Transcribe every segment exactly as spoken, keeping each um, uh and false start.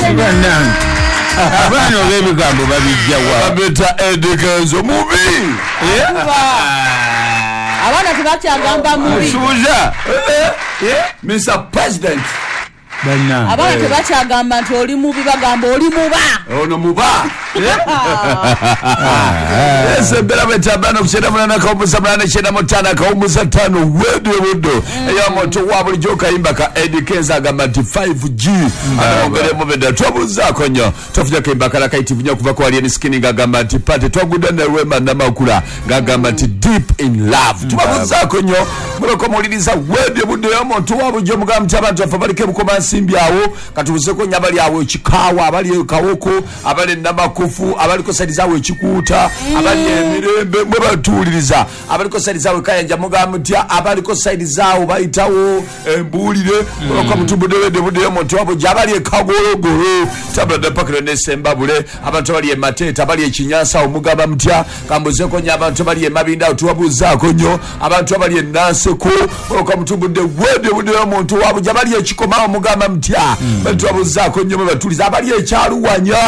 bannange abaana olw'ebigambo babijjawa abeta Edikenzo mubi abana tebakyagamba mubi suuza Mister President bannange abana tebakyagamba nti oli mubi bagamba oli muba ono muba ese bera betabana kuchenda mulana ka umusa mulana chenda mutana ka umusa tano wedo wedo ya moto wabuli joka imba ka Edikenzo agamba nti five G anobere mubeda tobuza konyo tofuja ka imba kala kaitivunya kuva kwa alien skinning agamba nti pate twaguda na Rwema na Makula agamba nti deep in love tubabuza konyo muloko muliriza wedo wedo ya moto wabuli jomuga mtabantu afabalike bukoma simbi awo katubuze ko nyabali awo chikawa abali kawoko abali namakufu abali ko saidiza awo chikuta abali emirembe mwe batuliriza abali ko saidiza awo kayanja muga mutya abali ko saidiza awo bayitawo embulire ko mutubudele de budde moto abo jabali ekagorogoro tabada pakire ne sembabule abantu bali emateta abali ekinyasa omugaba mutya kambuze ko nyabantu bali emabinda tuwabuza ko nyo abantu abali enaseko ko mutubudde wede budde moto abo jabali ekikoma omugaba mutya batuwabuza ko nyo batuliza abali ekyaluwanya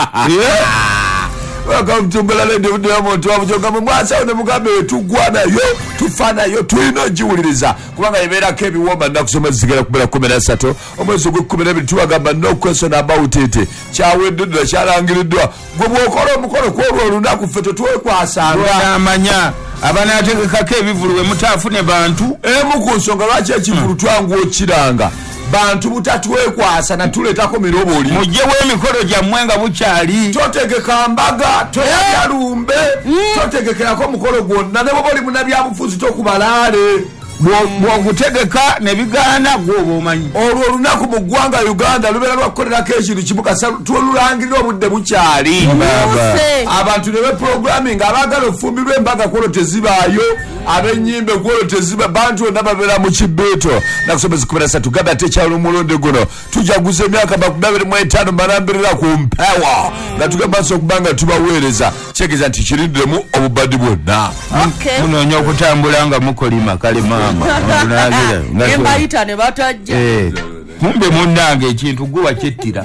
wakamtumbela lende udiwa moto wa mjonga mwasa une mugambe tugwana yo tufana yo tuino jiwuliriza kubanga yibera kebi woma na kusoma zigera kubera kumi na tatu omwezi gwe kumi na mbili tuwagamba no question about it kyawedudwa kyalangiridwa gwe bwokolo omukolo kwolwo olunaku ffe tetwekwasanga amanya abana ategeka kebivuluwe mutafune bantu emu ku nsonga lwaki ekivulu twangu okiranga bantu butatwekwasa na tuletako miroboli mujje w'emikolo gyammwe nga bukyali totegeka mbaga toyalumbe totegekerako mukolo gwonna ne boboli munabyabufuzi tokubalale bwogutegeka nebigaana gwoba omanyi olwo olunaku mu ggwanga Uganda lubeera lwakukolerako ekintu kimu kasa tululangirira obudde bukyali abantu ne beprogramming abaagala ofumbirwa embaga kwolwo tezibaayo ab'ennyimbe kwolwo teziba bantu bonna babeera mu kibeeto nakusomezi kumi na ssatu gamba ate ekyalo omulundi guno tujaguza emyaka makumi abiri mu etaano malambirira ku mpewa nga tugamba nsi okubanga tubaweereza kyegeeza nti kirindiremu obubadi bwonna munoonya okutambula nga mukolima kale maama embayita ne batajja kumbe munnange ekintu gwe wakyettira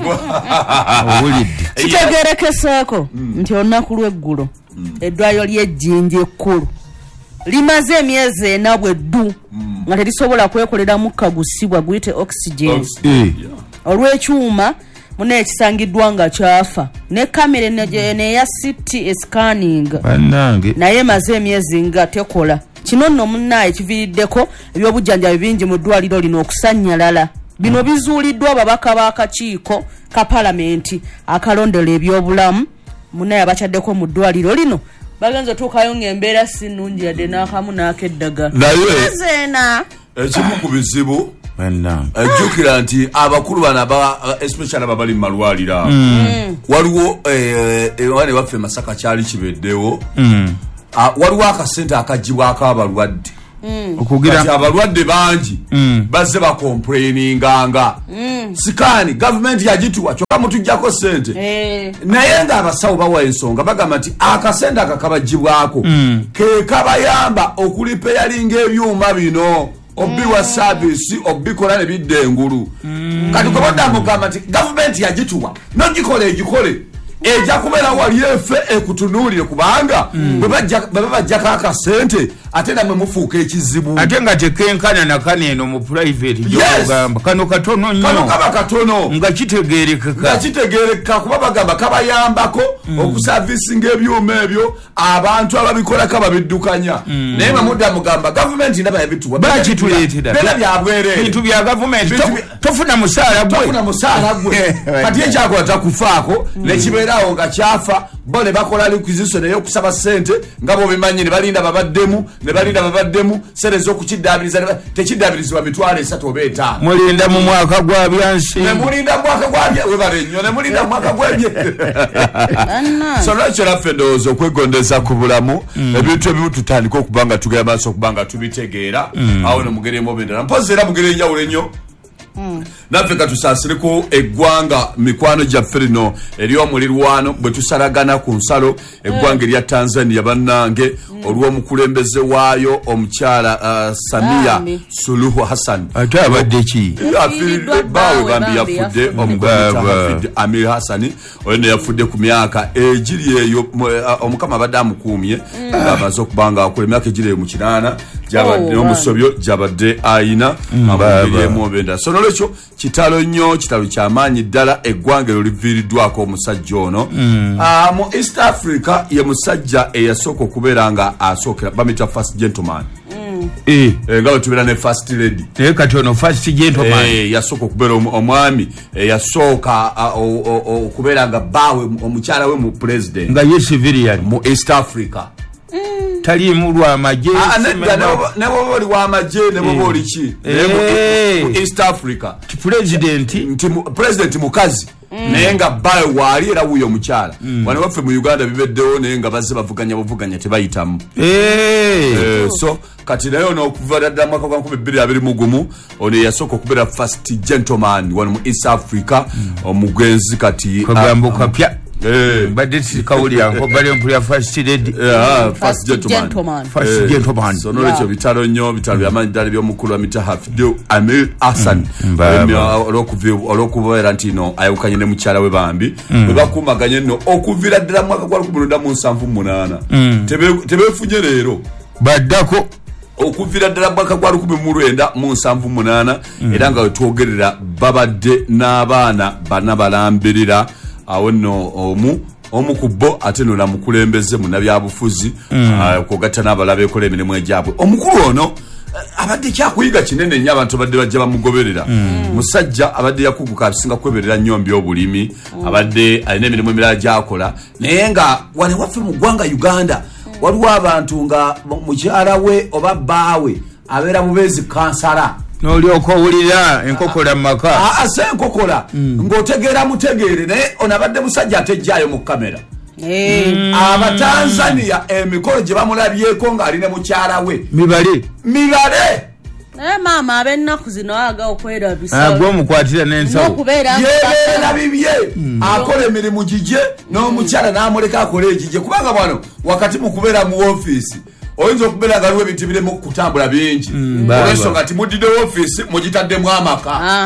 owulidde kitegeerekeseeko nti olunaku lw'eggulo eddwaliro ly'ejjinja ekkulu limaze emyezi ena bweddu nga terisobola kwekoleramu kagusibwa guyite oxygen olw'ekyuma muna ekisangiddwa nga kyafa ne kamera neya C T scanning naye emaze emyezi nga tekola kino nno munnaye ekiviiriddeko ebyobujjanjabi bingi mu ddwaliro lino okusanyalala bino bizuuliddwa ababaka b'akakiiko ka palamenti akalondera ebyobulamu munnaye abakyaddeko mu ddwaliro lino bagenze tuukayo ng'embeera si nnungi yadde n'akamu n'akeddagala naye zeena ekimu ku bizibu ejjukira nti abakulu bano especially ababali mu malwaliro waliwo wane waffe Masaka kyali kibeddewo waliwo akasente akagibwako abalwadde kati abalwadde bangi bazze bakomplaininganga sikaani gavumenti yagituwa kyokka mutujjako sente naye nga abasawo bawa ensonga bagamba nti akasente akakabagibwako ke kabayamba okulipeyalinga ebyuma bino obiwa service obikola ne bidde engulu kati ko badamugamba nti gavumenti yagituwa nogikole egikole eja kubeera wali efe ekutunuulire kubanga bwe bajjako akasente ate namwe mufuuka ekizibu ate nga tekenkana nakano eno mu private gyogamba kano katono nnyo kano kaba katono nga kitegeerekeka nga kitegeerekeka kuba bagamba kabayambako okusavisinga ebyuma ebyo abantu ababikolako babiddukanya naye mamudda mugamba gavumenti ndaba yabituwa bakituleetera bera byabwere bintu bya gavumenti tofuna musaala gwe tofuna musaala gwe kati ekyakola takufaako nekibeerawo nga kyafa bo ne bakola liquisition eyokusaba sente nga bo bimanyi ne balinda babaddemu ne balinda babaddemu sente z'okukiddaabiriza tekiddaabiririzibwa mitwalo esatu oba etaano mulinda mu mwaka gwa byansi ne mulinda mu mwaka gwa bye webale nnyo ne mulinda mu mwaka gw'ebye so lwekyo naffe ndowooza okwegondeza ku bulamu ebintu ebimu tutandika okuba nga tugenda maaso okuba nga tubitegeera awo ne mugeremu obendera mpozi era mugere enjawulo ennyo naffe katusaasireko eggwanga mikwano gyaffe lino ery'omulirwano bwe tusalagana ku nsalo eggwanga erya Tanzania bannange olw'omukulembeze waayo omukyala uh, Samia Suluhu Hassan ate abadde ki afiiridde baawe bambi yafudde omugomita Amir Hassani oyo ne yafudde ku myaka egiri eyo omukama abadde amukuumye ng'amaze okubanga akola emyaka egiri eyo mu kinaana gyabadde omusobyo gyabadde ayina amabiriemu obenda so nolwekyo kitalo nnyo kitalo kyamaanyi ddala eggwanga eryo liviiriddwako omusajja ono mu East Africa ye musajja eyasooka okubeera nga asookera bamita first gentleman eh nga wetubeera ne first lady naye kati ono first gentleman yasooka okubeera omwami yasooka okubeera nga baawe omukyala we mu president nga ye civilian mu East Africa tali mu lwamagye ne bwoba oli w'amagye ne bwoba oli ki mu East Africa president nti president mukazi naye nga baawe waali era wuyo omukyala wano waffe mu Uganda bibeddewo naye nga bazze bavuganya buvuganya tebayitamu so kati naye ono okuva ddala mwaka gwa nkumi bbiri abiri mu gumu ono yasooka okubeera first gentleman wano mu East Africa omugenzi kati kagambo kapya badde tikawulira nko bali mpulira first lady first gentleman First gentleman so nolwekyo bitalo nnyo bitalo by'amaanyi ddala by'omukulu wa mita Hafidh Amir Hassan olw'okubeera nti no ayawukanye ne mukyala we bambi bwe bakuumaganye nno okuviira ddala mu mwaka gwa lukumi lwenda mu nsanvu mu munaana tebeefunye leero baddako okuviira ddala mwaka gwa lukumi mu lwenda mu nsanvu munaana era nga wetwogerera babadde n'abaana bana balambirira awo nno omu omu ku bo ate no namukulembeze munnabyabufuzi okugatta n'abalabe ekola emirimu egyabwe omukulu ono abadde kyakuyiga kinene nnyo abantu badde bajja bamugoberera musajja abadde yakuguka abisinga kweberera nnyo by'obulimi abadde alina emirimu emirala gyakola naye nga wane waffe mu ggwanga Uganda waliwo abantu nga mukyala we oba bbaawe abeera bubeezi kansala n'olyoka owulira enkokola mu maka ase enkokola ng'otegeera mutegeere naye ono abadde musajja atejjaayo mu kamera Abatanzania emikolo gye bamulabyeko ng'ali ne mukyala we mibale mibale naye maama ab'ennaku zino aga okwerabisa gw'omukwatira n'ensawo yebeera bibye akola emirimu gigye n'omukyala n'amuleka akola egigye kubanga bwano wakati mu kubeera mu ofiisi oyinza okubeera nga aliwo ebintu biremu kutambula bingi olw'ensonga ti muddide ofiisi mugitaddemu amaka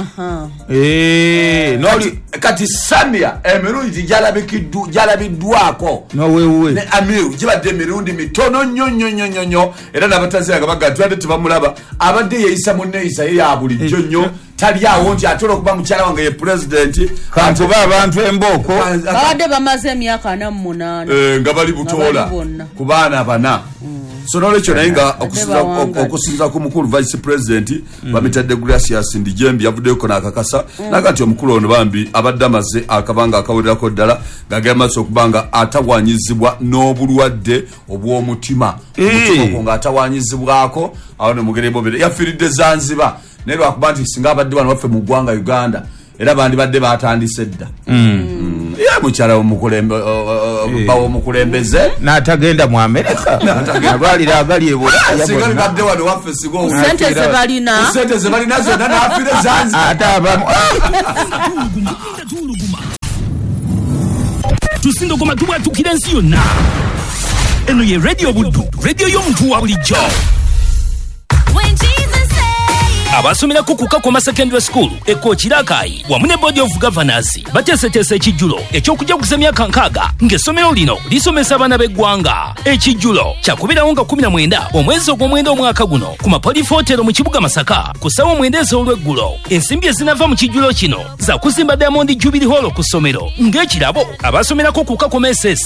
kati Samia emirundi gyalabiddwako ne Amiru gibadde emirundi mitono nnyo nnyo nnyo nnyo era n'Abatanzania nga baga tubadde tebamulaba abadde yeeyisa munneeyisa ye ya bulijjo nnyo tali awo nti ate olwokuba mukyala wange ye pulezidenti kankuba abantu embooko babadde bamaze emyaka ana mu munaana nga bali butoola ku baana bana so nolwekyo naye nga okusinza ku mukulu vice president bamitadde Gracious Ndijembi yavuddeko n'akakasa naga nti omukulu ono bambi abadde amaze akabanga akawererako ddala ng'agamaze okubanga atawanyizibwa n'obulwadde obw'omutima omutima nga atawanyizibwako awo ne mugerebo bere yafiiridde Zanzibar naye lwakuba nti singa abadde wano waffe mu ggwanga Uganda era bandi badde batandise dda ye mukyala omukulembeze n'atagenda mu Amerika abalira agali esinga bibadde wano waffe sente ze balina sente ze balina zonna n'afiire Zanzibar ate abamu tusindogoma tubwatukira ensi yonna eno ye radio Buddu radio y'omuntu wa bulijjo abasomerako ku Kakoma Secondary School ekokirakayi wamu ne Board of Governors bateeseteesa ekijjulo ekyokujaguza emyaka nkaaga ng'essomero lino lisomesa abaana b'eggwanga ekijjulo kyakubirawo nga kumi na mwenda omwezi ogw'omwenda omwaka guno ku mapolifootero mu kibuga Masaka ku ssaawa mwenda ez'olweggulo ensimbi ezinava mu kijjulo kino za kuzimba Diamond Jubilee Hall ku ssomero ng'ekirabo abasomerako ku Kakoma S S